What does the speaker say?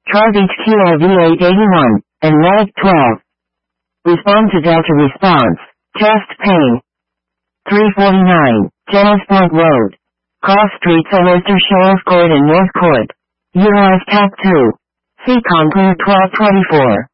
Charge HQLV 881, and Lag 12. Respond to Delta response. Chest pain. 349, Jennings Road. Cross streets of Oyster Shoals Court and North Court. Utilize TAC 2. See Concours 1224.